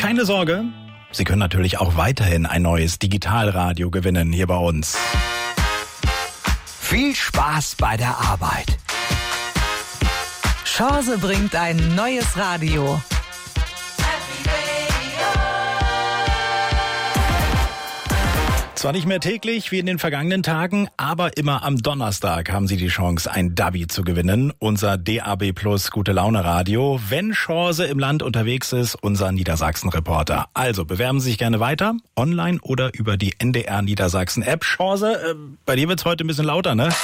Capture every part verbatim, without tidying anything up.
Keine Sorge, Sie können natürlich auch weiterhin ein neues Digitalradio gewinnen hier bei uns. Viel Spaß bei der Arbeit. Chance bringt ein neues Radio. Zwar nicht mehr täglich wie in den vergangenen Tagen, aber immer am Donnerstag haben Sie die Chance, ein Dabi zu gewinnen. Unser D A B Plus Gute Laune Radio. Wenn Chance im Land unterwegs ist, unser Niedersachsen-Reporter. Also bewerben Sie sich gerne weiter, online oder über die N D R Niedersachsen App. Chance, äh, bei dir wird's heute ein bisschen lauter, ne?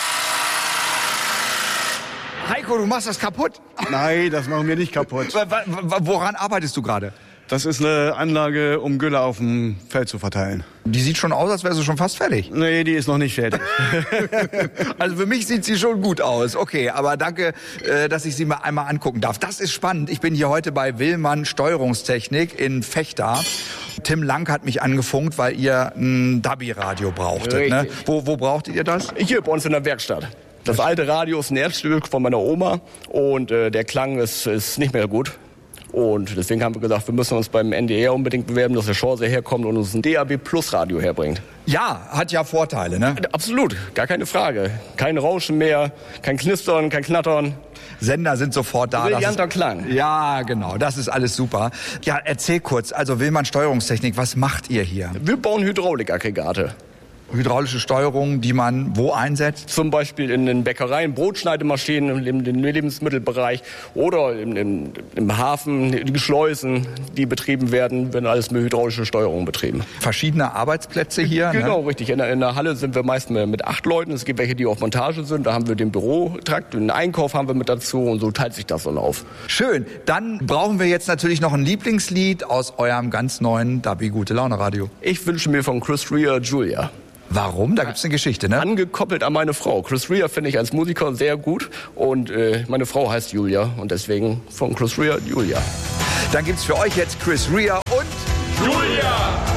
Heiko, du machst das kaputt. Nein, das machen wir nicht kaputt. Woran arbeitest du gerade? Das ist eine Anlage, um Gülle auf dem Feld zu verteilen. Die sieht schon aus, als wäre sie schon fast fertig. Nee, die ist noch nicht fertig. Also für mich sieht sie schon gut aus. Okay, aber danke, dass ich sie mal einmal angucken darf. Das ist spannend. Ich bin hier heute bei Willmann Steuerungstechnik in Vechta. Tim Lang hat mich angefunkt, weil ihr ein Dabi-Radio brauchtet. Ne? Wo, wo brauchtet ihr das? Hier bei uns in der Werkstatt. Das alte Radio ist ein Erbstück von meiner Oma und äh, der Klang ist, ist nicht mehr gut. Und deswegen haben wir gesagt, wir müssen uns beim N D R unbedingt bewerben, dass der Chance herkommt und uns ein D A B Plus Radio herbringt. Ja, hat ja Vorteile, ne? Absolut, gar keine Frage. Kein Rauschen mehr, kein Knistern, kein Knattern. Sender sind sofort da. Brillanter ist, Klang. Ja, genau, das ist alles super. Ja, erzähl kurz, also Willmann Steuerungstechnik, was macht ihr hier? Wir bauen Hydraulikaggregate. Hydraulische Steuerung, die man wo einsetzt? Zum Beispiel in den Bäckereien, Brotschneidemaschinen im Lebensmittelbereich oder im, im, im Hafen, die Schleusen, die betrieben werden, werden alles mit hydraulischer Steuerung betrieben. Verschiedene Arbeitsplätze hier? Genau, ne? richtig. In der, in der Halle sind wir meist mit acht Leuten. Es gibt welche, die auf Montage sind. Da haben wir den Bürotrakt, den Einkauf haben wir mit dazu und so teilt sich das dann auf. Schön. Dann brauchen wir jetzt natürlich noch ein Lieblingslied aus eurem ganz neuen Dabi Gute Laune Radio. Ich wünsche mir von Chris Rea Julia. Warum? Da gibt's eine Geschichte, ne? Angekoppelt an meine Frau. Chris Rea finde ich als Musiker sehr gut und äh, meine Frau heißt Julia und deswegen von Chris Rea Julia. Dann gibt's für euch jetzt Chris Rea und Julia!